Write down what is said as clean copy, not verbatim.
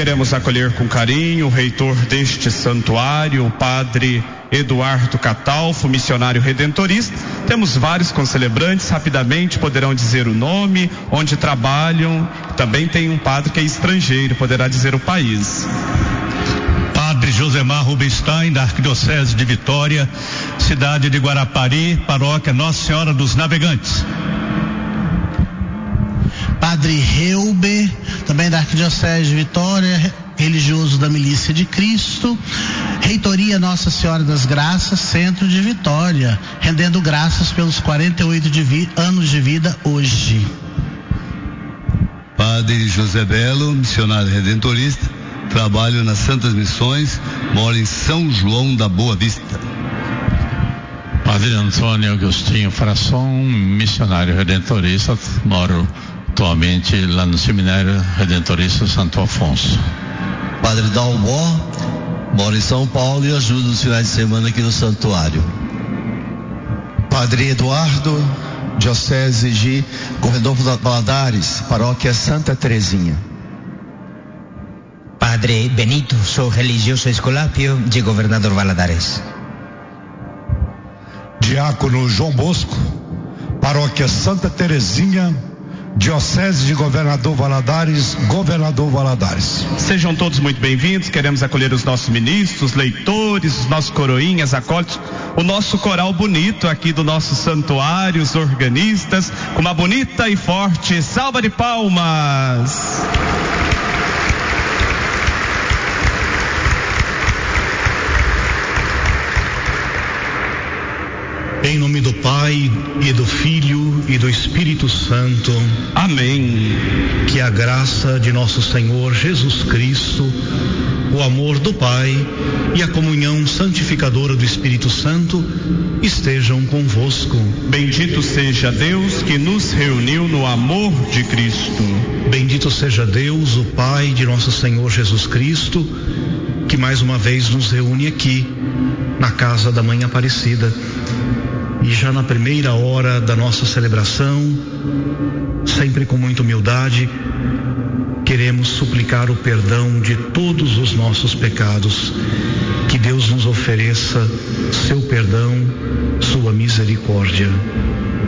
queremos acolher com carinho o reitor deste santuário, o padre Eduardo Catalfo, missionário redentorista. Temos vários concelebrantes, rapidamente poderão dizer o nome, onde trabalham. Também tem um padre que é estrangeiro, poderá dizer o país. Padre Josemar Rubinstein, da Arquidiocese de Vitória, cidade de Guarapari, paróquia Nossa Senhora dos Navegantes. Padre Reuber, também da Arquidiocese de Vitória, religioso da Milícia de Cristo, Reitoria Nossa Senhora das Graças, Centro de Vitória, rendendo graças pelos 48 anos de vida hoje. Padre José Belo, missionário redentorista, trabalho nas Santas Missões, mora em São João da Boa Vista. Padre Antônio Agostinho Frasson, missionário redentorista, moro atualmente lá no Seminário Redentorista Santo Afonso. Padre Dalmor, mora em São Paulo e ajuda nos finais de semana aqui no santuário. Padre Eduardo, Diocese de Governador Valadares, paróquia Santa Terezinha. Padre Benito, sou religioso Esculápio de Governador Valadares. Diácono João Bosco, paróquia Santa Terezinha, Diocese de Governador Valadares, Governador Valadares. Sejam todos muito bem-vindos, queremos acolher os nossos ministros, leitores, os nossos coroinhas, acólitos, o nosso coral bonito aqui do nosso santuário, os organistas, com uma bonita e forte salva de palmas. Em nome do Pai, e do Filho, e do Espírito Santo. Amém. Que a graça de nosso Senhor Jesus Cristo, o amor do Pai e a comunhão santificadora do Espírito Santo estejam convosco. Bendito seja Deus que nos reuniu no amor de Cristo. Bendito seja Deus, o Pai de nosso Senhor Jesus Cristo, que mais uma vez nos reúne aqui, na casa da Mãe Aparecida. E já na primeira hora da nossa celebração, sempre com muita humildade, queremos suplicar o perdão de todos os nossos pecados. Que Deus nos ofereça seu perdão, sua misericórdia.